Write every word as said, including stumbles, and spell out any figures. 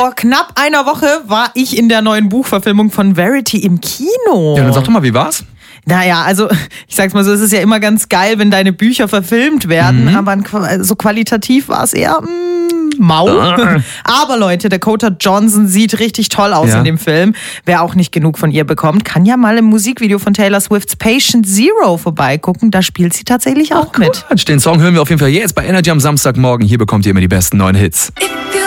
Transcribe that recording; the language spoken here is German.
Vor knapp einer Woche war ich in der neuen Buchverfilmung von Verity im Kino. Ja, dann sag doch mal, wie war's? Naja, also ich sag's mal so, es ist ja immer ganz geil, wenn deine Bücher verfilmt werden, mhm. aber so qualitativ war es eher mm, mau. Ah. Aber Leute, Dakota Johnson sieht richtig toll aus ja. in dem Film. Wer auch nicht genug von ihr bekommt, kann ja mal im Musikvideo von Taylor Swifts Patient Zero vorbeigucken. Da spielt sie tatsächlich auch oh, mit. Den Song hören wir auf jeden Fall jetzt bei Energy am Samstagmorgen. Hier bekommt ihr immer die besten neuen Hits.